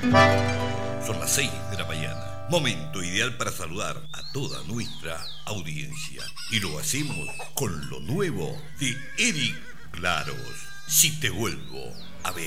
Son las 6 de la mañana. Momento ideal para saludar a toda nuestra audiencia. Y lo hacemos con lo nuevo de Eric Claros. Si te vuelvo a ver.